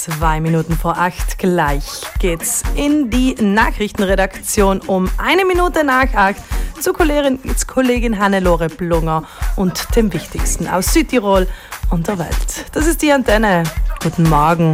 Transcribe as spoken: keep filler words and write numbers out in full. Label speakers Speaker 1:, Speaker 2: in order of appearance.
Speaker 1: Zwei Minuten vor acht gleich geht's in die Nachrichtenredaktion um eine Minute nach acht zu Kollegin, Kollegin Hannelore Blunger und dem Wichtigsten aus Südtirol und der Welt. Das ist die Antenne. Guten Morgen.